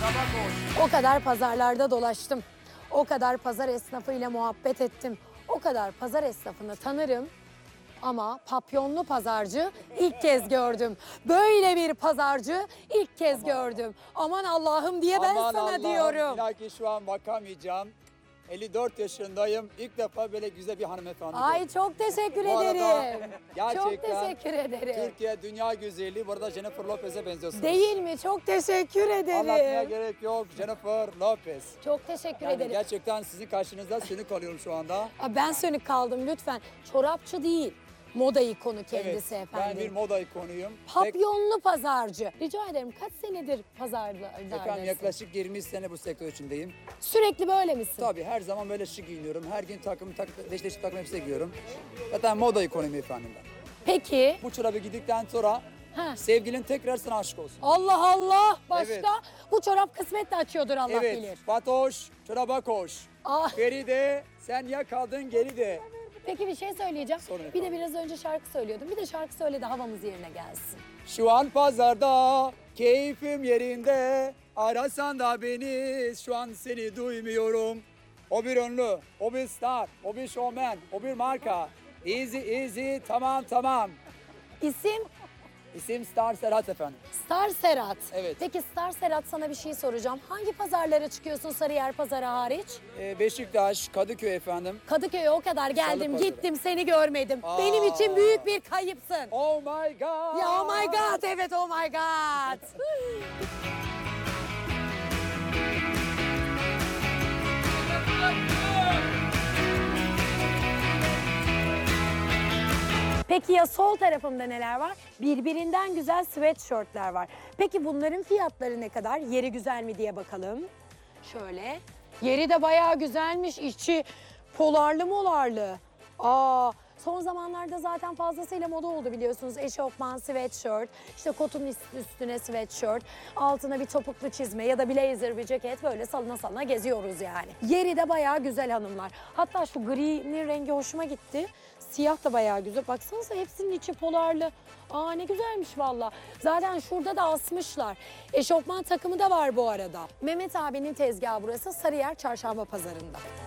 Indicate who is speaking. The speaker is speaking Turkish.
Speaker 1: O kadar pazarlarda dolaştım. O kadar pazar esnafıyla muhabbet ettim. O kadar pazar esnafını tanırım. Ama papyonlu pazarcı ilk kez gördüm. Böyle bir pazarcı ilk kez gördüm. Aman Allah'ım diye ben
Speaker 2: Aman
Speaker 1: sana
Speaker 2: Allah'ım,
Speaker 1: diyorum.
Speaker 2: inan ki şu an bakamayacağım. 54 yaşındayım. İlk defa böyle güzel bir hanımefendi
Speaker 1: Ay
Speaker 2: gördüm.
Speaker 1: çok teşekkür
Speaker 2: Bu arada
Speaker 1: ederim. Çok
Speaker 2: gerçekten
Speaker 1: teşekkür ederim.
Speaker 2: Türkiye dünya güzeli. Bu arada Jennifer Lopez'e benziyorsunuz.
Speaker 1: Değil mi? Çok teşekkür
Speaker 2: Anlatmaya
Speaker 1: ederim.
Speaker 2: gerek yok. Jennifer Lopez.
Speaker 1: Çok teşekkür
Speaker 2: Yani
Speaker 1: ederim.
Speaker 2: gerçekten sizin karşınızda sönük kalıyorum şu anda.
Speaker 1: Aa, ben sönük kaldım lütfen. Çorapçı değil. Moda ikonu kendisi
Speaker 2: Evet,
Speaker 1: efendim.
Speaker 2: ben bir moda ikonuyum.
Speaker 1: Papyonlu pazarcı. Rica ederim kaç senedir pazarlardasın?
Speaker 2: Efendim yaklaşık 20 sene bu sektör içindeyim.
Speaker 1: Sürekli böyle misin?
Speaker 2: Tabii her zaman böyle şık giyiniyorum. Her gün değişik takım elbise giyiyorum. Zaten moda ikonuyum efendim ben.
Speaker 1: Peki.
Speaker 2: Bu çorabı giydikten sonra
Speaker 1: Ha.
Speaker 2: sevgilin tekrar sana aşık olsun.
Speaker 1: Allah Allah. Başka?
Speaker 2: Evet.
Speaker 1: Bu çorap kısmetle açıyordur Allah
Speaker 2: Evet,
Speaker 1: bilir.
Speaker 2: Fatoş, çoraba koş.
Speaker 1: Ah.
Speaker 2: Feride, sen ya kaldın geride.
Speaker 1: Peki bir şey söyleyeceğim.
Speaker 2: Sorun
Speaker 1: Bir de
Speaker 2: efendim.
Speaker 1: biraz önce şarkı söylüyordum. Bir de şarkı söyle de havamız yerine gelsin.
Speaker 2: Şu an pazarda, keyfim yerinde. Arasan da beni, şu an seni duymuyorum. O bir ünlü, o bir star, o bir showman, o bir marka. Easy, tamam.
Speaker 1: İsim
Speaker 2: İsim Star Serhat efendim.
Speaker 1: Star Serhat.
Speaker 2: Evet.
Speaker 1: Peki Star Serhat sana bir şey soracağım. Hangi pazarlara çıkıyorsun Sarıyer pazarı hariç?
Speaker 2: Beşiktaş, Kadıköy efendim.
Speaker 1: Kadıköy'e o kadar geldim
Speaker 2: Salı
Speaker 1: gittim seni görmedim.
Speaker 2: Aa.
Speaker 1: Benim için büyük bir kayıpsın.
Speaker 2: Oh my god.
Speaker 1: Ya oh my god evet oh my god. Peki ya sol tarafımda neler var? Birbirinden güzel sweatshirtler var. Peki bunların fiyatları ne kadar? Yeri güzel mi diye bakalım. Şöyle. Yeri de bayağı güzelmiş. İçi polarlı molarlı. Aa, son zamanlarda zaten fazlasıyla moda oldu biliyorsunuz. Eşofman, sweatshirt, işte kotun üstüne sweatshirt, altına bir topuklu çizme ya da blazer bir ceket böyle salına geziyoruz yani. Yeri de bayağı güzel hanımlar. Hatta şu gri'nin rengi hoşuma gitti. Siyah da bayağı güzel. Baksanıza hepsinin içi polarlı. Aa ne güzelmiş valla. Zaten şurada da asmışlar. Eşofman takımı da var bu arada. Mehmet abinin tezgahı burası Sarıyer Çarşamba Pazarı'nda.